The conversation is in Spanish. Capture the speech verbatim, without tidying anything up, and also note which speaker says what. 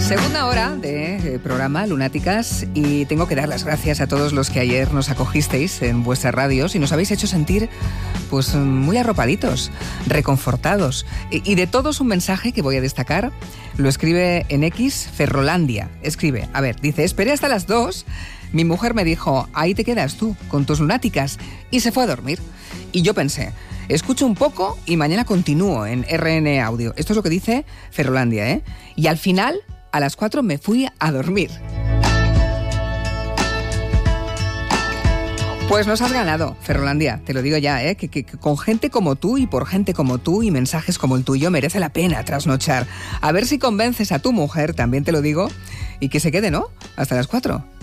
Speaker 1: Segunda hora de programa Lunáticas y tengo que dar las gracias a todos los que ayer nos acogisteis en vuestras radios y nos habéis hecho sentir pues muy arropaditos, reconfortados. Y, y de todos un mensaje que voy a destacar, lo escribe en X Ferrolandia. Escribe, a ver, dice, esperé hasta las dos, mi mujer me dijo, ahí te quedas tú, con tus lunáticas, y se fue a dormir. Y yo pensé, escucho un poco y mañana continúo en R N Audio. Esto es lo que dice Ferrolandia, ¿eh? Y al final, a las cuatro me fui a dormir. Pues nos has ganado, Ferrolandia, te lo digo ya, ¿eh? Que, que, que con gente como tú y por gente como tú y mensajes como el tuyo merece la pena trasnochar. A ver si convences a tu mujer, también te lo digo, y que se quede, ¿no? Hasta las cuatro.